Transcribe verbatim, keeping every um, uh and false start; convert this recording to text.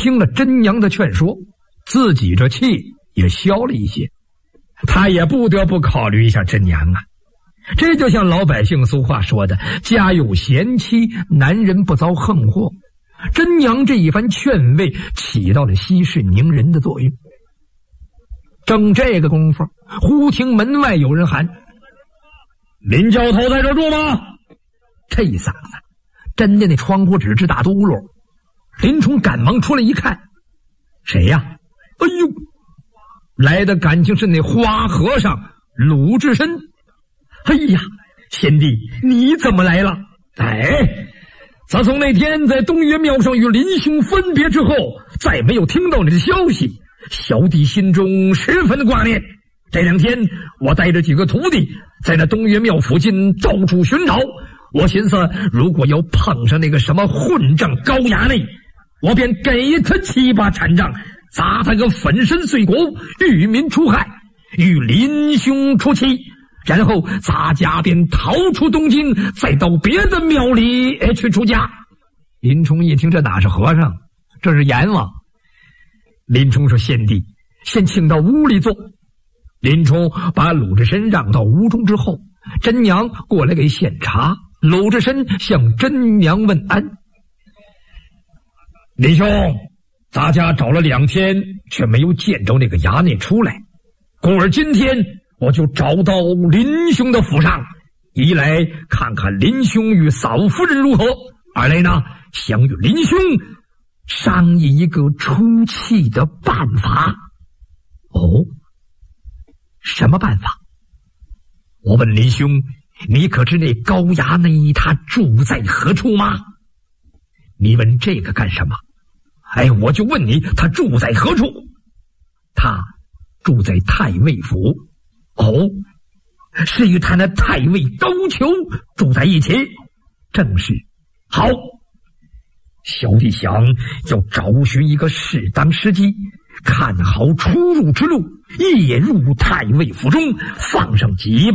听了真娘的劝说，自己这气也消了一些。他也不得不考虑一下真娘啊，这就像老百姓俗话说的，家有贤妻，男人不遭横祸。真娘这一番劝慰起到了息事宁人的作用。正这个功夫，忽听门外有人喊：林教头在这住吗？这一嗓子真的那窗户纸直打嘟噜。林冲赶忙出来一看，谁呀？哎呦，来的感情是那花和尚鲁智深。哎呀，贤弟你怎么来了？哎，自从那天在东岳庙上与林兄分别之后，再没有听到你的消息，小弟心中十分的挂念。这两天我带着几个徒弟在那东岳庙附近到处寻找，我寻思如果要碰上那个什么混账高衙内，我便给他七把禅杖，砸他个粉身碎骨，与民除害，与林兄出气，然后咱家便逃出东京，再到别的庙里去出家。林冲一听，这哪是和尚，这是阎王。林冲说：贤弟先请到屋里坐。林冲把鲁智深让到屋中之后，真娘过来给献茶，鲁智深向真娘问安。林兄，咱家找了两天却没有见着那个衙内出来，故而今天我就找到林兄的府上，一来看看林兄与嫂夫人如何，二来呢想与林兄商议一个出气的办法。哦，什么办法？我问林兄，你可知那高衙内他住在何处吗？你问这个干什么？哎，我就问你，他住在何处？他住在太尉府。哦，是与他那太尉高俅住在一起。正是。好，小弟想要找寻一个适当时机，看好出入之路，夜入太尉府中，放上几